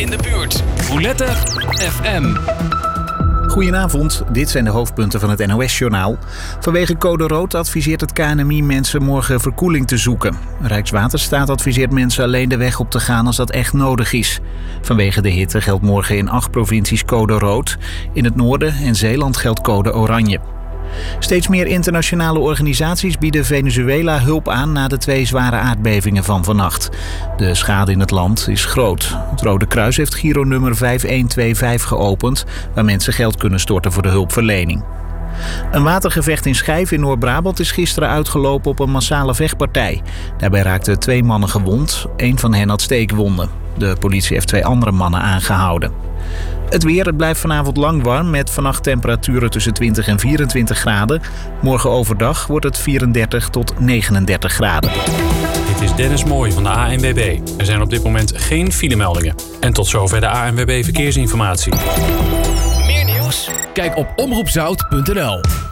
in de buurt. Roulette FM. Goedenavond, dit zijn de hoofdpunten van het NOS-journaal. Vanwege code rood adviseert het KNMI mensen morgen verkoeling te zoeken. Rijkswaterstaat adviseert mensen alleen de weg op te gaan als dat echt nodig is. Vanwege de hitte geldt morgen in 8 provincies code rood. In het noorden en Zeeland geldt code oranje. Steeds meer internationale organisaties bieden Venezuela hulp aan na de 2 zware aardbevingen van vannacht. De schade in het land is groot. Het Rode Kruis heeft Giro-nummer 5125 geopend, waar mensen geld kunnen storten voor de hulpverlening. Een watergevecht in Schijf in Noord-Brabant is gisteren uitgelopen op een massale vechtpartij. Daarbij raakten 2 mannen gewond, 1 van hen had steekwonden. De politie heeft 2 andere mannen aangehouden. Het weer, het blijft vanavond lang warm met vannacht temperaturen tussen 20 en 24 graden. Morgen overdag wordt het 34 tot 39 graden. Dit is Dennis Mooij van de ANWB. Er zijn op dit moment geen filemeldingen. En tot zover de ANWB Verkeersinformatie. Meer nieuws? Kijk op omroepzout.nl.